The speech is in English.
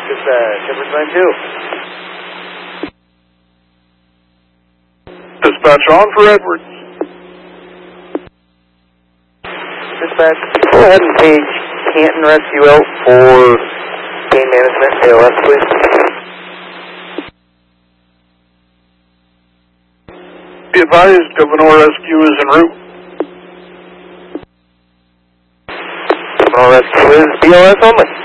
Shepherd's Line 2. Dispatch on for Edwards. Dispatch, go ahead and page Canton Rescue out for pain management, ALS, please. Be advised, Governor Rescue is en route. Governor Rescue is BLS only.